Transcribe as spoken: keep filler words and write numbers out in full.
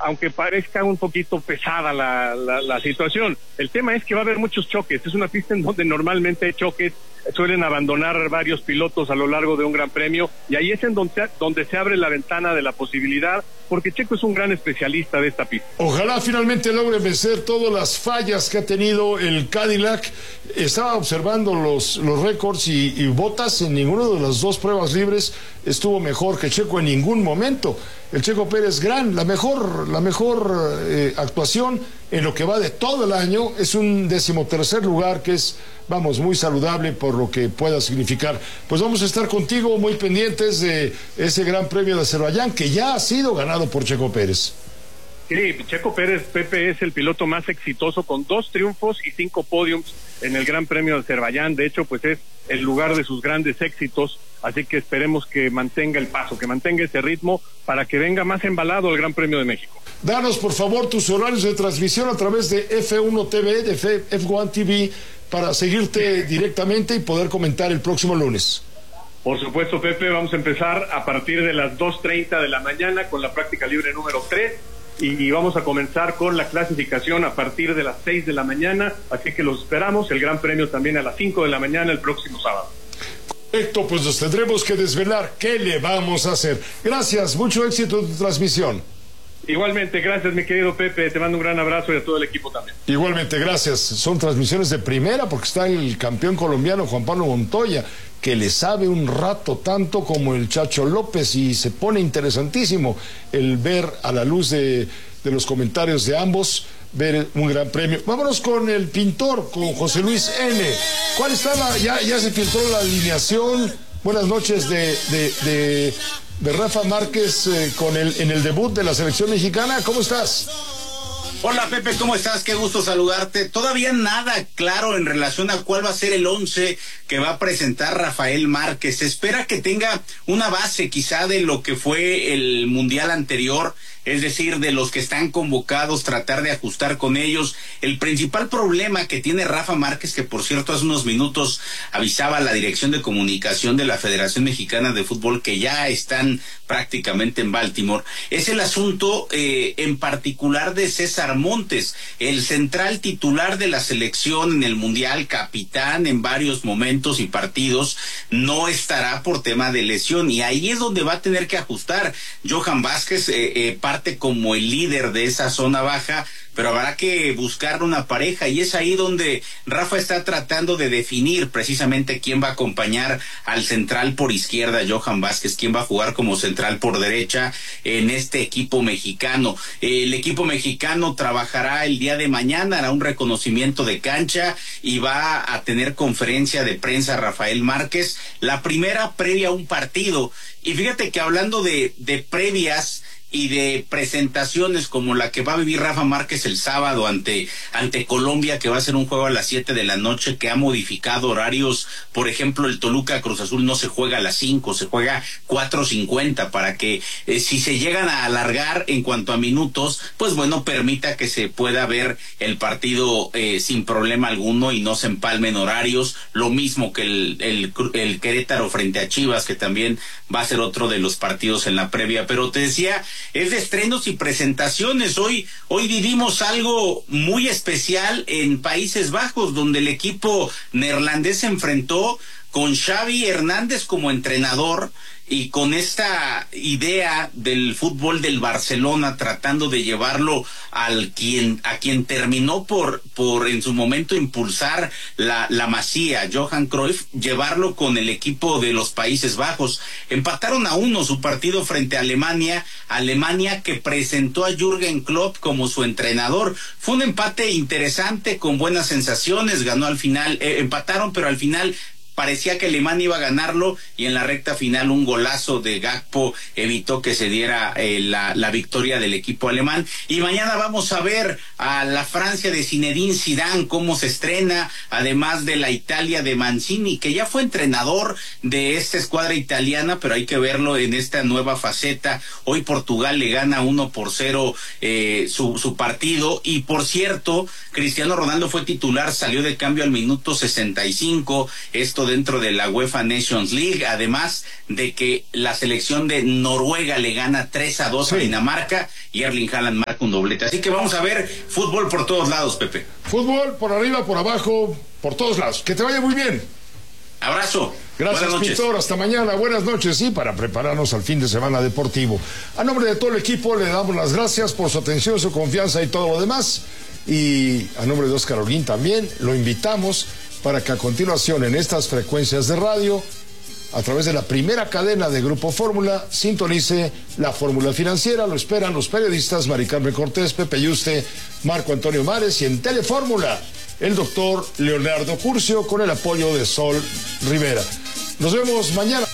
aunque parezca un poquito pesada la, la, la situación. El tema es que va a haber muchos choques, es una pista en donde normalmente hay choques, suelen abandonar varios pilotos a lo largo de un gran premio, y ahí es en donde, donde se abre la ventana de la posibilidad, porque Checo es un gran especialista de esta pista. Ojalá finalmente logre vencer todas las fallas que ha tenido el Cadillac. Estaba observando los, los récords y, y Bottas en ninguna de las dos pruebas libres estuvo mejor que Checo en ningún momento. El Checo Pérez gran, la mejor, la mejor eh, actuación en lo que va de todo el año, es un decimotercer lugar que es, vamos, muy saludable por lo que pueda significar. Pues vamos a estar contigo muy pendientes de ese Gran Premio de Azerbaiyán que ya ha sido ganado por Checo Pérez. Sí, Checo Pérez, Pepe, es el piloto más exitoso con dos triunfos y cinco podiums en el Gran Premio de Azerbaiyán. De hecho, pues es el lugar de sus grandes éxitos, así que esperemos que mantenga el paso, que mantenga ese ritmo para que venga más embalado el Gran Premio de México. Danos, por favor, tus horarios de transmisión a través de F uno T V, de F uno T V, para seguirte directamente y poder comentar el próximo lunes. Por supuesto, Pepe, vamos a empezar a partir de las dos treinta de la mañana con la práctica libre número tres. Y vamos a comenzar con la clasificación a partir de las seis de la mañana, así que los esperamos, el Gran Premio también a las cinco de la mañana el próximo sábado. Correcto, pues nos tendremos que desvelar qué le vamos a hacer. Gracias, mucho éxito en tu transmisión. Igualmente, gracias mi querido Pepe, te mando un gran abrazo y a todo el equipo también. Igualmente, gracias. Son transmisiones de primera porque está el campeón colombiano Juan Pablo Montoya, que le sabe un rato tanto como el Chacho López, y se pone interesantísimo el ver a la luz de, de los comentarios de ambos, ver un gran premio. Vámonos con el pintor, con José Luis N. ¿Cuál está la, ya, ya se filtró la alineación? Buenas noches de, de, de, de Rafa Márquez eh, con el, en el debut de la selección mexicana. ¿Cómo estás? Hola Pepe, ¿cómo estás? Qué gusto saludarte. Todavía nada claro en relación a cuál va a ser el once que va a presentar Rafael Márquez. Se espera que tenga una base quizá de lo que fue el mundial anterior, es decir, de los que están convocados, tratar de ajustar con ellos. El principal problema que tiene Rafa Márquez, que por cierto hace unos minutos avisaba a la Dirección de Comunicación de la Federación Mexicana de Fútbol que ya están prácticamente en Baltimore, es el asunto eh, en particular de César Montes, el central titular de la selección en el mundial, capitán en varios momentos y partidos, no estará por tema de lesión, y ahí es donde va a tener que ajustar. Johan Vázquez eh, eh, parte como el líder de esa zona baja, pero habrá que buscar una pareja, y es ahí donde Rafa está tratando de definir precisamente quién va a acompañar al central por izquierda, Johan Vázquez, quién va a jugar como central por derecha en este equipo mexicano. El equipo mexicano trabajará el día de mañana, hará un reconocimiento de cancha y va a tener conferencia de prensa Rafael Márquez, la primera previa a un partido. Y fíjate que hablando de, de previas y de presentaciones como la que va a vivir Rafa Márquez el sábado ante ante Colombia, que va a ser un juego a las siete de la noche, que ha modificado horarios. Por ejemplo, el Toluca Cruz Azul no se juega a las cinco, se juega cuatro cincuenta, para que eh, si se llegan a alargar en cuanto a minutos, pues bueno, permita que se pueda ver el partido eh, sin problema alguno y no se empalmen horarios. Lo mismo que el, el, el Querétaro frente a Chivas, que también va a ser otro de los partidos en la previa. Pero te decía, es de estrenos y presentaciones. Hoy, hoy vivimos algo muy especial en Países Bajos, donde el equipo neerlandés se enfrentó con Xavi Hernández como entrenador, y con esta idea del fútbol del Barcelona, tratando de llevarlo al quien a quien terminó por por en su momento impulsar la la Masía, Johan Cruyff, llevarlo con el equipo de los Países Bajos. Empataron a uno su partido frente a Alemania, Alemania que presentó a Jürgen Klopp como su entrenador. Fue un empate interesante, con buenas sensaciones, ganó al final, eh, empataron, pero al final parecía que Alemania iba a ganarlo, y en la recta final un golazo de Gakpo evitó que se diera eh, la, la victoria del equipo alemán. Y mañana vamos a ver a la Francia de Zinedine Zidane cómo se estrena, además de la Italia de Mancini, que ya fue entrenador de esta escuadra italiana, pero hay que verlo en esta nueva faceta. Hoy Portugal le gana uno por cero eh, su, su partido, y por cierto, Cristiano Ronaldo fue titular, salió de cambio al minuto sesenta y cinco, esto paso dentro de la UEFA Nations League, además de que la selección de Noruega le gana tres a dos sí. a Dinamarca y Erling Haaland marca un doblete. Así que vamos a ver fútbol por todos lados, Pepe. Fútbol por arriba, por abajo, por todos lados. Que te vaya muy bien. Abrazo. Gracias, Pintor. Hasta mañana. Buenas noches. Y para prepararnos al fin de semana deportivo. A nombre de todo el equipo le damos las gracias por su atención, su confianza y todo lo demás. Y a nombre de Oscar Holguín también lo invitamos para que a continuación en estas frecuencias de radio, a través de la primera cadena de Grupo Fórmula, sintonice la Fórmula Financiera. Lo esperan los periodistas Mari Carmen Cortés, Pepe Yuste, Marco Antonio Mares y en Telefórmula el doctor Leonardo Curcio con el apoyo de Sol Rivera. Nos vemos mañana.